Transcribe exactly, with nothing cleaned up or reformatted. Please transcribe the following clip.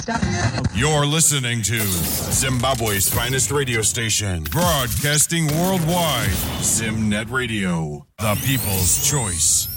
You're listening to Zimbabwe's finest radio station, broadcasting worldwide. Zimnet Radio, the people's choice.